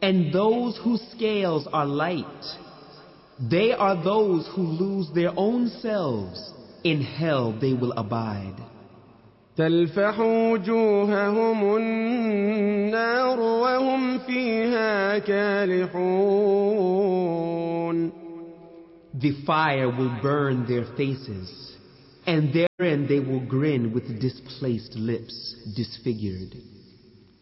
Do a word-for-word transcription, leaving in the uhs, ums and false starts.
And those whose scales are light, they are those who lose their own selves. In hell they will abide. تلفح وجوههم النار وهم فيها كالحون. The fire will burn their faces, and therein they will grin with displaced lips, disfigured.